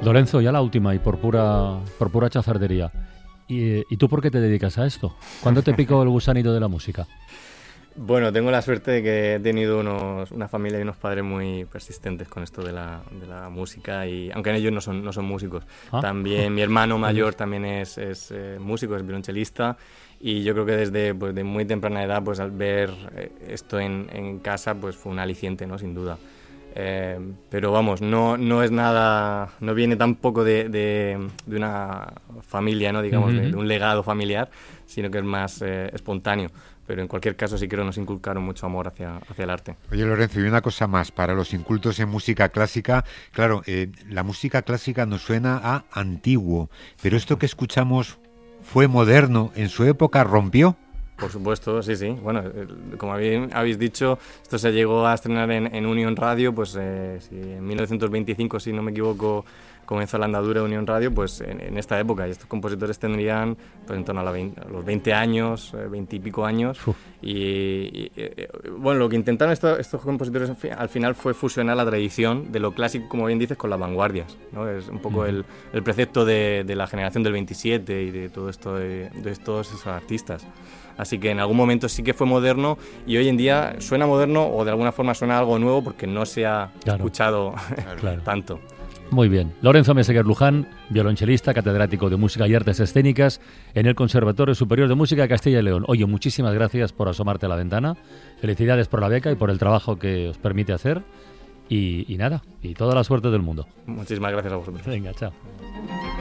Lorenzo, ya la última y por pura chafardería. ¿Y tú por qué te dedicas a esto? ¿Cuándo te picó el gusanito de la música? Bueno, tengo la suerte de que he tenido una familia y unos padres muy persistentes con esto de la música, y aunque ellos no son músicos. También mi hermano mayor también es músico, es violonchelista, y yo creo que desde de muy temprana edad, pues al ver esto en casa, pues fue un aliciente, ¿no? Sin duda. Pero vamos, no es nada, no viene tampoco de una familia, ¿no? Digamos, de un legado familiar, sino que es más espontáneo. Pero en cualquier caso sí creo que nos inculcaron mucho amor hacia el arte. Oye, Lorenzo, y una cosa más, para los incultos en música clásica, claro, la música clásica nos suena a antiguo, pero esto que escuchamos fue moderno, en su época rompió. Por supuesto, sí. Bueno, como habéis dicho, esto se llegó a estrenar en Unión Radio, pues si en 1925, si no me equivoco, comenzó la andadura de Unión Radio, pues en esta época, y estos compositores tendrían pues en torno a los 20 años, 20 y pico años, y bueno, lo que intentaron estos compositores al final fue fusionar la tradición de lo clásico, como bien dices, con las vanguardias, ¿no? Es un poco el precepto de la generación del 27 y de todo esto, de todos esos artistas. Así que en algún momento sí que fue moderno, y hoy en día suena moderno, o de alguna forma suena algo nuevo, porque no se ha escuchado tanto. Muy bien. Lorenzo Meseguer Luján, violonchelista, catedrático de Música y Artes Escénicas en el Conservatorio Superior de Música de Castilla y León. Oye, muchísimas gracias por asomarte a la ventana. Felicidades por la beca y por el trabajo que os permite hacer. Y nada, y toda la suerte del mundo. Muchísimas gracias a vosotros. Venga, chao.